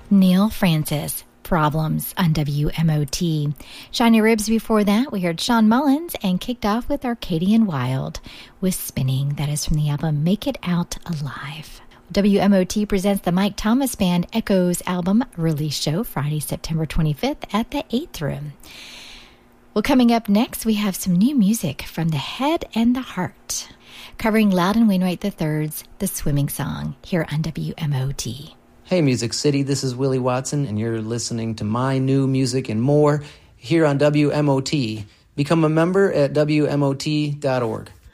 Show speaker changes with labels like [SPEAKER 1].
[SPEAKER 1] Neil Francis, Problems on WMOT. Shiny Ribs before that, we heard Sean Mullins and kicked off with Arcadian Wild with Spinning. That is from the album Make It Out Alive. WMOT presents the Mike Thomas Band Echoes album release show Friday, September 25th at the 8th Room. Well, coming up next, we have some new music from The Head and the Heart, covering Loudon Wainwright III's The Swimming Song here on WMOT.
[SPEAKER 2] Hey, Music City, this is Willie Watson, and you're listening to my new music and more here on WMOT. Become a member at WMOT.org.